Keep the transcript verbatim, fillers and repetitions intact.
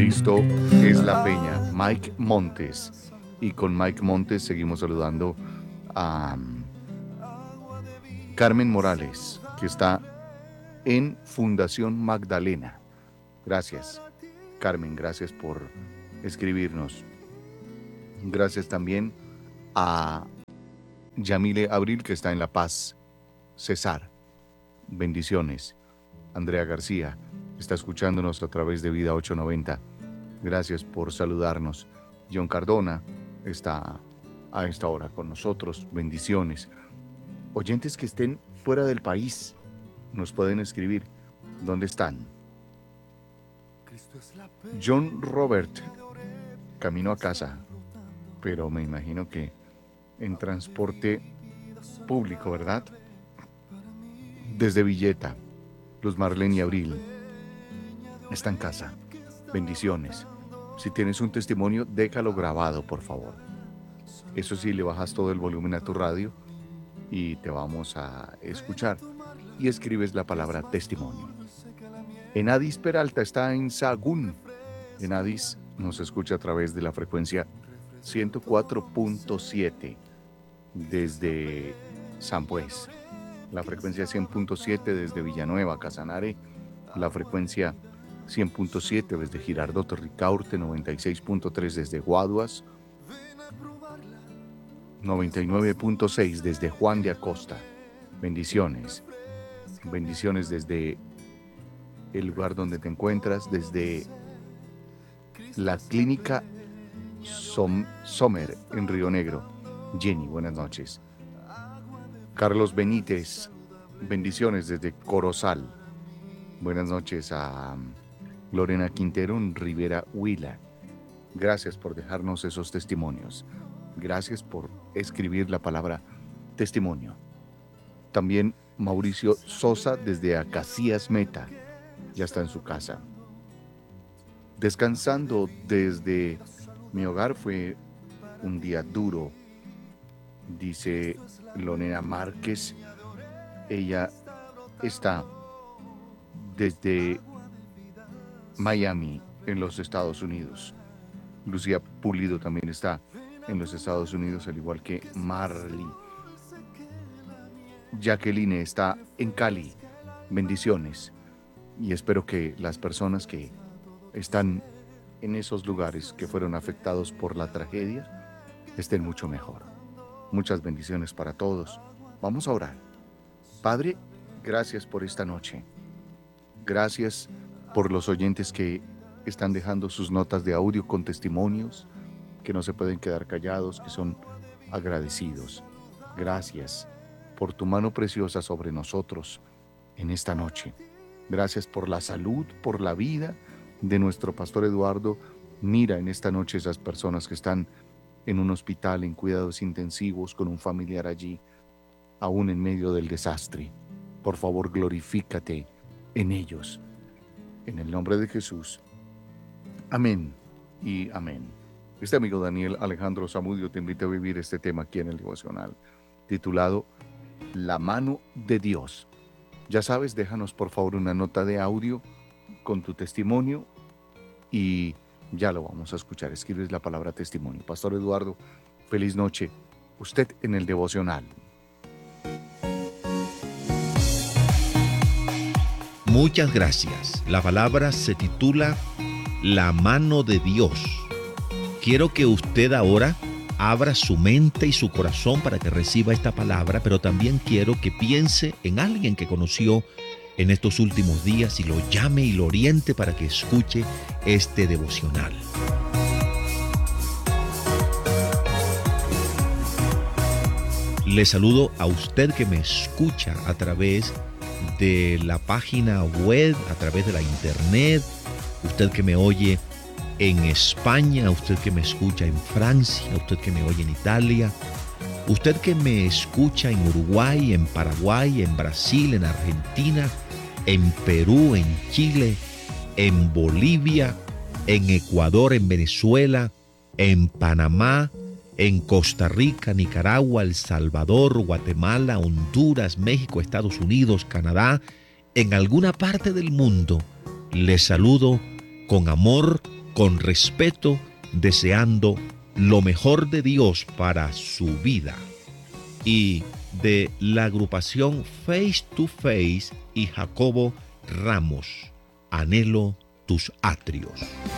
Cristo es la peña, Mike Montes. Y con Mike Montes seguimos saludando a um, Carmen Morales, que está en Fundación Magdalena. Gracias, Carmen, gracias por escribirnos. Gracias también a Yamile Abril, que está en La Paz. César, bendiciones. Andrea García está escuchándonos a través de Vida ochocientos noventa. Gracias por saludarnos. John Cardona está a esta hora con nosotros. Bendiciones. Oyentes que estén fuera del país nos pueden escribir. ¿Dónde están? John Robert, camino a casa, pero me imagino que en transporte público, ¿verdad? Desde Villeta, Luz Marlene y Abril está en casa. Bendiciones. Si tienes un testimonio, déjalo grabado, por favor. Eso sí, le bajas todo el volumen a tu radio y te vamos a escuchar. Y escribes la palabra testimonio. Enadis Peralta está en Sahagún. Enadis nos escucha a través de la frecuencia ciento cuatro punto siete desde San Pues. La frecuencia cien punto siete desde Villanueva, Casanare. La frecuencia cien punto siete desde Girardot Ricaurte, noventa y seis punto tres desde Guaduas, noventa y nueve punto seis desde Juan de Acosta. Bendiciones. Bendiciones desde el lugar donde te encuentras, desde la clínica Som- Sommer en Río Negro. Jenny, buenas noches. Carlos Benítez, bendiciones desde Corozal. Buenas noches a Lorena Quintero en Rivera Huila. Gracias por dejarnos esos testimonios. Gracias por escribir la palabra testimonio. También Mauricio Sosa desde Acacias Meta. Ya está en su casa. Descansando desde mi hogar, fue un día duro, dice Lorena Márquez. Ella está desde Miami, en los Estados Unidos. Lucía Pulido también está en los Estados Unidos, al igual que Marley. Jacqueline está en Cali. Bendiciones. Y espero que las personas que están en esos lugares que fueron afectados por la tragedia estén mucho mejor. Muchas bendiciones para todos. Vamos a orar. Padre, gracias por esta noche. Gracias por los oyentes que están dejando sus notas de audio con testimonios, que no se pueden quedar callados, que son agradecidos. Gracias por tu mano preciosa sobre nosotros en esta noche. Gracias por la salud, por la vida de nuestro pastor Eduardo. Mira en esta noche esas personas que están en un hospital, en cuidados intensivos, con un familiar allí, aún en medio del desastre. Por favor, glorifícate en ellos. En el nombre de Jesús. Amén y amén. Este amigo Daniel Alejandro Zamudio te invita a vivir este tema aquí en el devocional, titulado La mano de Dios. Ya sabes, déjanos por favor una nota de audio con tu testimonio y ya lo vamos a escuchar. Escribes la palabra testimonio. Pastor Eduardo, feliz noche. Usted en el devocional. Muchas gracias. La palabra se titula La mano de Dios. Quiero que usted ahora abra su mente y su corazón para que reciba esta palabra, pero también quiero que piense en alguien que conoció en estos últimos días y lo llame y lo oriente para que escuche este devocional. Le saludo a usted que me escucha a través de la página web, a través de la internet, usted que me oye en España, usted que me escucha en Francia, usted que me oye en Italia, usted que me escucha en Uruguay, en Paraguay, en Brasil, en Argentina, en Perú, en Chile, en Bolivia, en Ecuador, en Venezuela, en Panamá, en Costa Rica, Nicaragua, El Salvador, Guatemala, Honduras, México, Estados Unidos, Canadá, en alguna parte del mundo. Les saludo con amor, con respeto, deseando lo mejor de Dios para su vida. Y de la agrupación Face to Face y Jacobo Ramos, anhelo tus atrios.